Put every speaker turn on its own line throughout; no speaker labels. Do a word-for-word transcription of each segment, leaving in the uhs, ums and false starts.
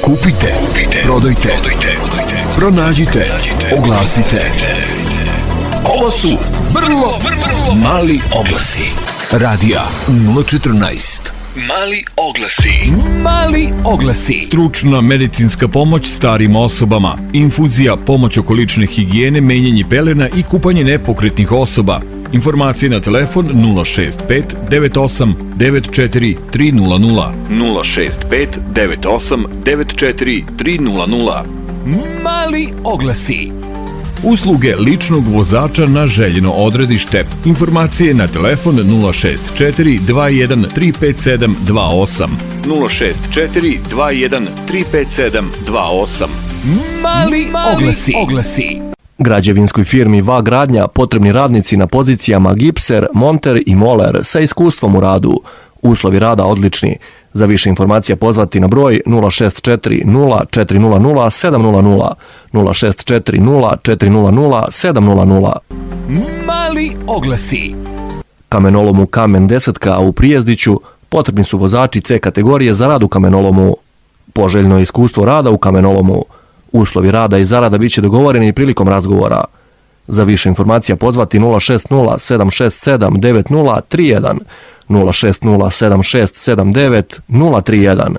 Kupite, prodajte, pronađite, oglasite. Ovo su vrlo, vrlo mali oglasi. Radija nula četrnaest. Mali oglasi. Mali oglasi. Stručna medicinska pomoć starim osobama. Infuzija, pomoć oko lične higijene, menjanje pelena i kupanje nepokretnih osoba. Informacije na telefon nula šest pet devet osam devet četiri tri nula nula. nula šest pet devet osam devet četiri tri nula nula. Mali oglasi. Usluge ličnog vozača na željeno odredište. Informacije na telefon nula šest četiri dva jedan tri pet sedam dva osam. nula šest četiri dva jedan tri pet sedam dva osam. Mali oglasi. oglasi.
Građevinskoj firmi V A Gradnja potrebni radnici na pozicijama gipser, monter i moler sa iskustvom u radu. Uslovi rada odlični. Za više informacija pozvati na broj nula šest četiri nula četiri nula nula sedam nula nula, nula šest četiri nula četiri nula nula sedam nula nula.
Mali oglasi.
Kamenolomu Kamen desetka u Prijezdiću potrebni su vozači C kategorije za rad u kamenolomu. Poželjno iskustvo rada u kamenolomu. Uslovi rada i zarada biće dogovoreni prilikom razgovora. Za više informacija pozvati nula šest nula sedam šest sedam devet nula tri jedan, nula šest nula sedam šest sedam devet nula tri jedan.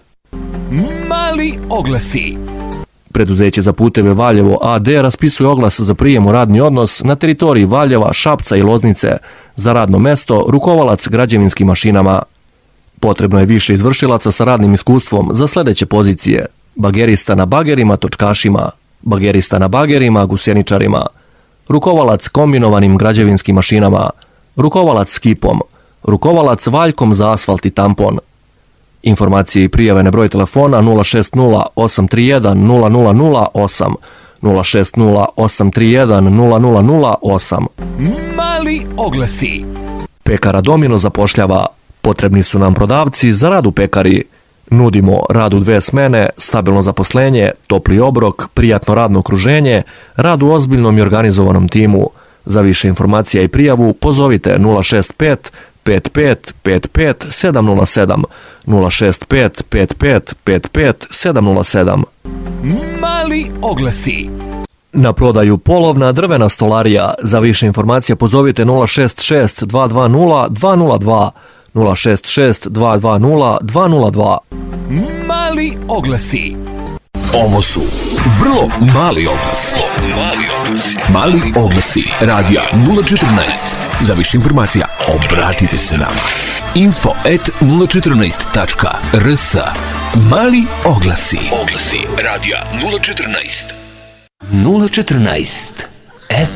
Mali oglasi.
Preduzeće za puteve Valjevo A D raspisuje oglas za prijem u radni odnos na teritoriji Valjeva, Šapca i Loznice za radno mesto rukovalac građevinskim mašinama. Potrebno je više izvršilaca sa radnim iskustvom za sljedeće pozicije: bagerista na bagerima, točkašima, bagerista na bagerima, gusjeničarima, rukovalac kombinovanim građevinskim mašinama, rukovalac skipom, rukovalac valjkom za asfalt i tampon. Informacije i prijave na broj telefona nula šest nula osam tri jedan nula nula nula osam, nula šest nula osam tri jedan nula nula nula osam.
Mali oglasi.
Pekara Domino zapošljava. Potrebni su nam prodavci za rad u pekari. Nudimo rad u dve smene, stabilno zaposlenje, topli obrok, prijatno radno okruženje, rad u ozbiljnom i organizovanom timu. Za više informacija i prijavu pozovite nula šest pet pet pet pet pet sedam nula sedam, nula šest pet pet pet pet pet sedam nula sedam.
Mali oglasi.
Na prodaju polovna drvena stolarija. Za više informacija pozovite nula šest šest dva dva nula dva nula dva, nula šest šest dva dva nula dva nula dva.
Mali oglasi. Ovo su vrlo mali oglasi. Mali oglasi. Mali oglasi. Radija nula četrnaest. Za više informacija obratite se nama. info at nula četrnaest tačka r s. Mali oglasi. Oglasi. Radija nula četrnaest. nula četrnaest F